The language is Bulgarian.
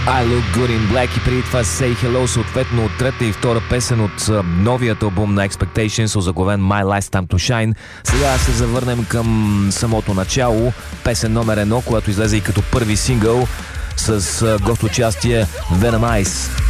I Look Good in Black и преди това Say Hello, съответно от трета и втора песен от новият албум на Expectations, озаглавен My Last Time to Shine. Сега се завърнем към самото начало, песен номер 1, която излезе и като първи сингъл с гост участие Venom Eyes.